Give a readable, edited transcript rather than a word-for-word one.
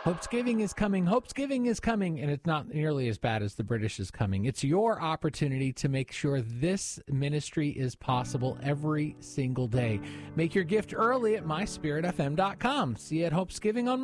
Hopesgiving is coming. Hopesgiving is coming, and it's not nearly as bad as the British is coming. It's your opportunity to make sure this ministry is possible every single day. Make your gift early at myspiritfm.com. See you at Hopesgiving on